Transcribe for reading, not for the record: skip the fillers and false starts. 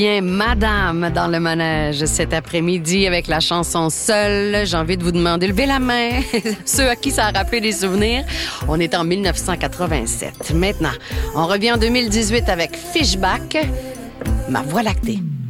Bien, Madame dans le manège cet après-midi avec la chanson Seul. J'ai envie de vous demander, levez la main, ceux à qui ça a rappelé des souvenirs. On est en 1987. Maintenant, on revient en 2018 avec Fishback, Ma Voie lactée.